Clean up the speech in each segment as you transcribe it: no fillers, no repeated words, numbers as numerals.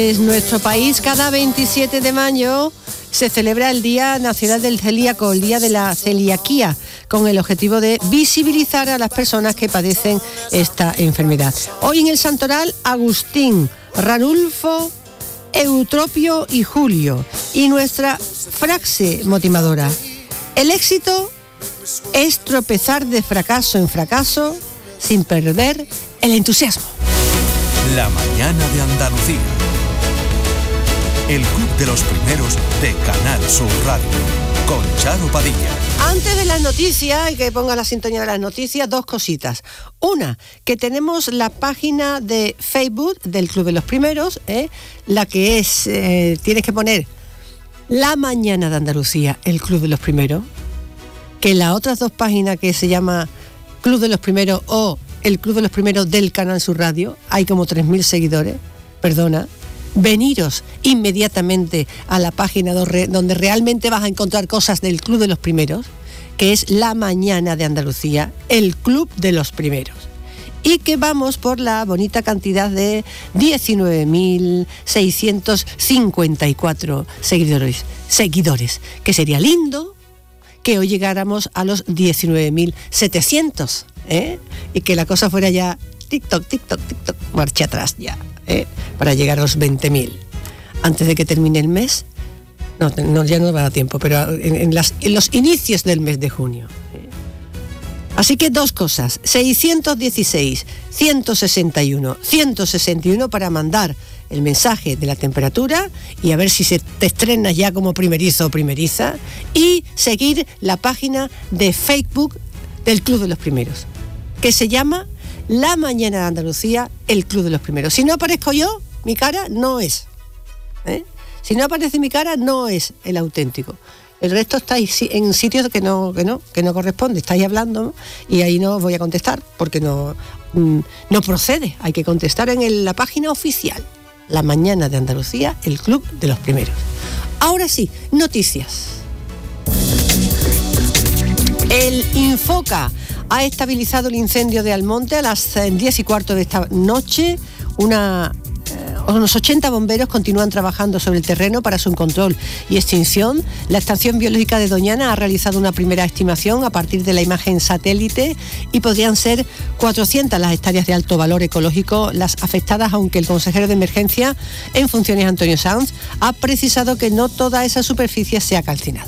En nuestro país, cada 27 de mayo se celebra el Día Nacional del Celíaco, el Día de la Celiaquía, con el objetivo de visibilizar a las personas que padecen esta enfermedad. Hoy en el santoral, Agustín, Ranulfo, Eutropio y Julio. Y nuestra frase motivadora: el éxito es tropezar de fracaso en fracaso sin perder el entusiasmo. La mañana de Andalucía. El Club de los Primeros de Canal Sur Radio, con Charo Padilla. Antes de las noticias, y que ponga la sintonía de las noticias, dos cositas. Una, que tenemos la página de Facebook del Club de los Primeros, la que es, tienes que poner La Mañana de Andalucía, el Club de los Primeros, que las otras dos páginas que se llama Club de los Primeros o el Club de los Primeros del Canal Sur Radio, hay como 3.000 seguidores, veniros inmediatamente a la página donde realmente vas a encontrar cosas del Club de los Primeros, que es La Mañana de Andalucía, el Club de los Primeros. Y que vamos por la bonita cantidad de 19.654 seguidores, que sería lindo que hoy llegáramos a los 19.700, y que la cosa fuera ya TikTok, marcha atrás ya, para llegar a los 20.000 antes de que termine el mes. No, ya no va a dar tiempo, pero en los inicios del mes de junio. Así que dos cosas: 616, 161, 161 para mandar el mensaje de la temperatura y a ver si te estrenas ya como primerizo o primeriza, y seguir la página de Facebook del Club de los Primeros, que se llama La Mañana de Andalucía, el Club de los Primeros. Si no aparezco yo, mi cara no es. Si no aparece mi cara, no es el auténtico. El resto estáis en sitios que no corresponde. Estáis hablando y ahí no os voy a contestar porque no procede. Hay que contestar en la página oficial. La Mañana de Andalucía, el Club de los Primeros. Ahora sí, noticias. El Infoca ha estabilizado el incendio de Almonte a las 10:15 de esta noche. Unos 80 bomberos continúan trabajando sobre el terreno para su control y extinción. La Estación Biológica de Doñana ha realizado una primera estimación a partir de la imagen satélite y podrían ser 400 las hectáreas de alto valor ecológico las afectadas, aunque el consejero de Emergencia en funciones, Antonio Sanz, ha precisado que no toda esa superficie se ha calcinado.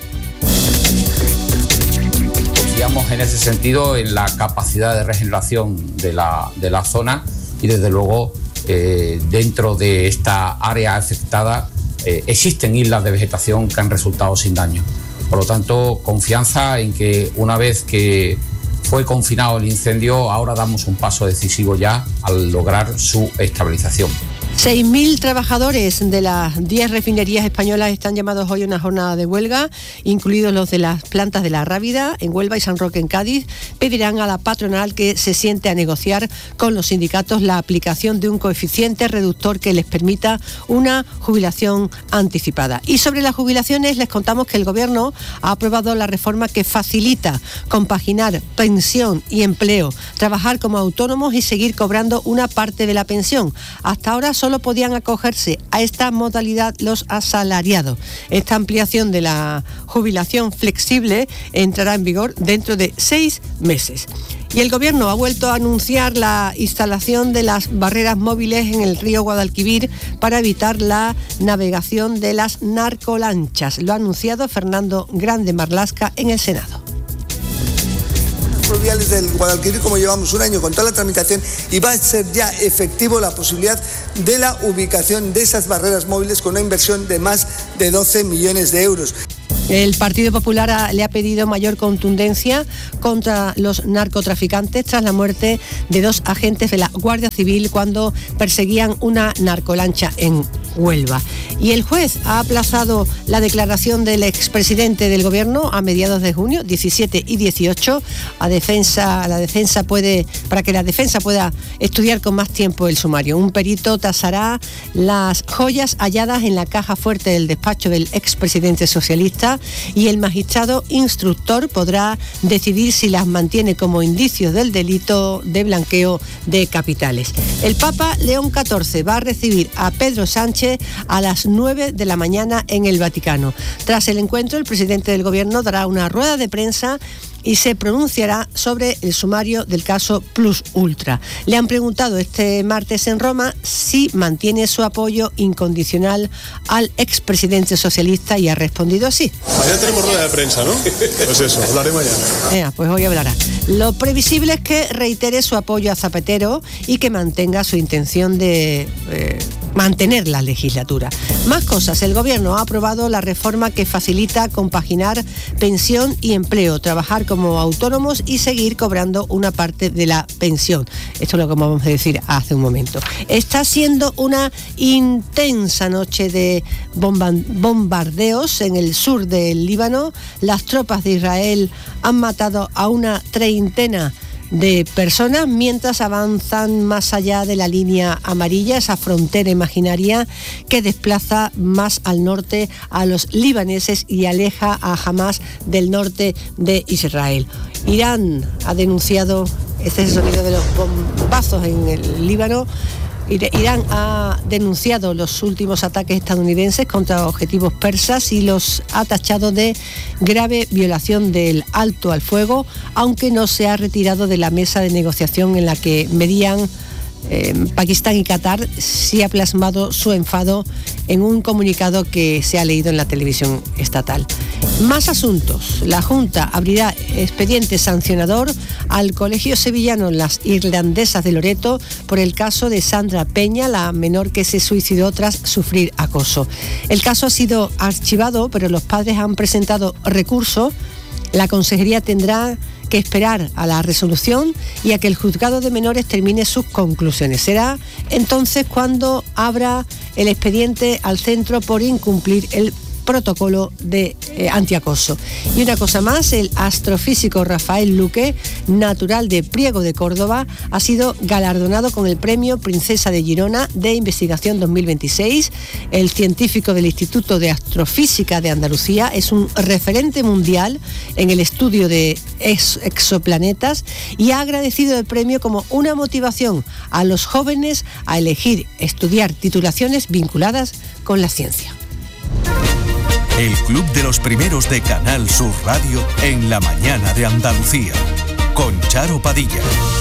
Confiamos en ese sentido en la capacidad de regeneración de la zona y desde luego dentro de esta área afectada existen islas de vegetación que han resultado sin daño. Por lo tanto, confianza en que una vez que fue confinado el incendio, ahora damos un paso decisivo ya al lograr su estabilización. 6.000 trabajadores de las 10 refinerías españolas están llamados hoy a una jornada de huelga, incluidos los de las plantas de La Rábida en Huelva y San Roque en Cádiz. Pedirán a la patronal que se siente a negociar con los sindicatos la aplicación de un coeficiente reductor que les permita una jubilación anticipada. Y sobre las jubilaciones les contamos que el Gobierno ha aprobado la reforma que facilita compaginar pensión y empleo, trabajar como autónomos y seguir cobrando una parte de la pensión. Hasta ahora solo podían acogerse a esta modalidad los asalariados. Esta ampliación de la jubilación flexible entrará en vigor dentro de 6 meses. Y el Gobierno ha vuelto a anunciar la instalación de las barreras móviles en el río Guadalquivir para evitar la navegación de las narcolanchas. Lo ha anunciado Fernando Grande Marlasca en el Senado. Fluviales del Guadalquivir, como llevamos un año con toda la tramitación, y va a ser ya efectivo la posibilidad de la ubicación de esas barreras móviles con una inversión de más de 12 millones de euros. El Partido Popular le ha pedido mayor contundencia contra los narcotraficantes tras la muerte de 2 agentes de la Guardia Civil cuando perseguían una narcolancha en Huelva. Y el juez ha aplazado la declaración del expresidente del gobierno a mediados de junio, 17 y 18, para que la defensa pueda estudiar con más tiempo el sumario. Un perito tasará las joyas halladas en la caja fuerte del despacho del expresidente socialista y el magistrado instructor podrá decidir si las mantiene como indicios del delito de blanqueo de capitales. El Papa León XIV va a recibir a Pedro Sánchez a las 9 de la mañana en el Vaticano. Tras el encuentro, el presidente del gobierno dará una rueda de prensa y se pronunciará sobre el sumario del caso Plus Ultra. Le han preguntado este martes en Roma si mantiene su apoyo incondicional al expresidente socialista y ha respondido así. Mañana tenemos rueda de prensa, ¿no? Pues eso, hablaré mañana. Pues hoy hablará. Lo previsible es que reitere su apoyo a Zapatero y que mantenga su intención de mantener la legislatura. Más cosas. El gobierno ha aprobado la reforma que facilita compaginar pensión y empleo, trabajar como autónomos y seguir cobrando una parte de la pensión. Esto es lo que vamos a decir hace un momento. Está siendo una intensa noche de bombardeos en el sur del Líbano. Las tropas de Israel han matado a una treintena de personas mientras avanzan más allá de la línea amarilla, esa frontera imaginaria que desplaza más al norte a los libaneses y aleja a Hamás del norte de Israel. Irán ha denunciado, este es el sonido de los bombazos en el Líbano. Irán ha denunciado los últimos ataques estadounidenses contra objetivos persas y los ha tachado de grave violación del alto al fuego, aunque no se ha retirado de la mesa de negociación en la que medían Pakistán y Qatar. Sí ha plasmado su enfado en un comunicado que se ha leído en la televisión estatal. Más asuntos. La Junta abrirá expediente sancionador al Colegio Sevillano Las Irlandesas de Loreto por el caso de Sandra Peña, la menor que se suicidó tras sufrir acoso. El caso ha sido archivado, pero los padres han presentado recurso. La consejería tendrá que esperar a la resolución y a que el juzgado de menores termine sus conclusiones. Será entonces cuando abra el expediente al centro por incumplir el protocolo de antiacoso. Y una cosa más, el astrofísico Rafael Luque, natural de Priego de Córdoba, ha sido galardonado con el premio Princesa de Girona de Investigación 2026. El científico del Instituto de Astrofísica de Andalucía es un referente mundial en el estudio de exoplanetas y ha agradecido el premio como una motivación a los jóvenes a elegir estudiar titulaciones vinculadas con la ciencia. El Club de los Primeros de Canal Sur Radio en la mañana de Andalucía, con Charo Padilla.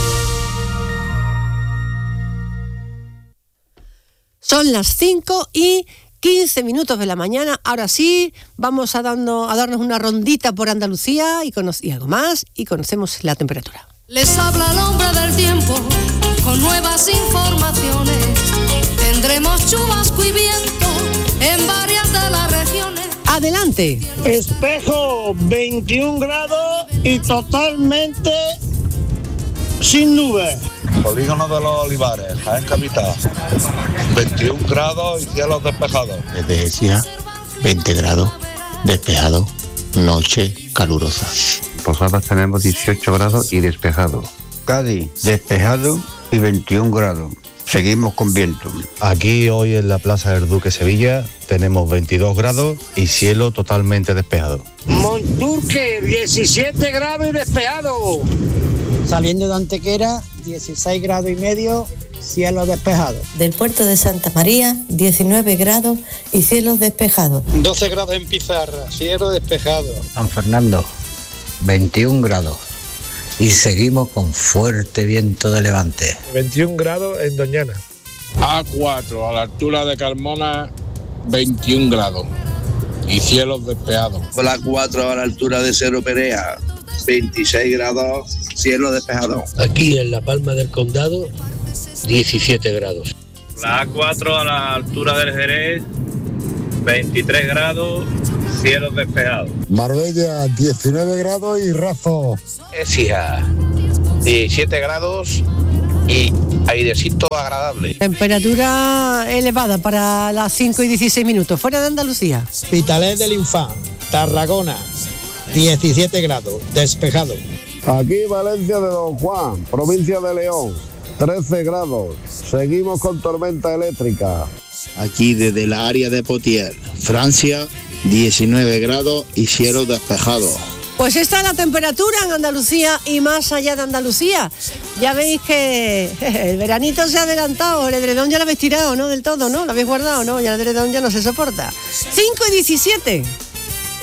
Son las 5:15 de la mañana. Ahora sí, vamos a darnos una rondita por Andalucía y algo más, y conocemos la temperatura. Les habla el hombre del tiempo con nuevas informaciones. Tendremos chubasco y viento en varias de las regiones. Adelante. Espejo, 21 grados y totalmente sin nubes. Polígono de los Olivares, Jaén Capital, 21 grados y cielos despejados. Desde Écija, 20 grados, despejado, noche calurosa. Posadas tenemos 18 grados y despejado. Cádiz, despejado y 21 grados. Seguimos con viento. Aquí hoy en la Plaza del Duque Sevilla tenemos 22 grados y cielo totalmente despejado. Monturque, 17 grados y despejado. Saliendo de Antequera, 16 grados y medio, cielo despejado. Del puerto de Santa María, 19 grados y cielos despejados. 12 grados en Pizarra, cielo despejado. San Fernando, 21 grados. Y seguimos con fuerte viento de levante. 21 grados en Doñana. A4, a la altura de Carmona, 21 grados. Y cielos despejados. La 4 a la altura de Cerro Perea, 26 grados, cielo despejado. Aquí en La Palma del Condado, 17 grados. La A4 a la altura del Jerez, 23 grados, cielos despejados. Marbella, 19 grados y Razo. Écija, 17 grados y airecito agradable. Temperatura elevada para las 5 y 16 minutos. Fuera de Andalucía. Hospitalet del Infant, Tarragona, 17 grados, despejado. Aquí Valencia de Don Juan, provincia de León, 13 grados. Seguimos con tormenta eléctrica. Aquí desde la área de Poitiers, Francia, 19 grados y cielo despejado. Pues esta es la temperatura en Andalucía y más allá de Andalucía. Ya veis que el veranito se ha adelantado, el edredón ya lo habéis tirado, ¿no? Del todo, ¿no? Lo habéis guardado, ¿no? Ya el edredón ya no se soporta. 5 y 17.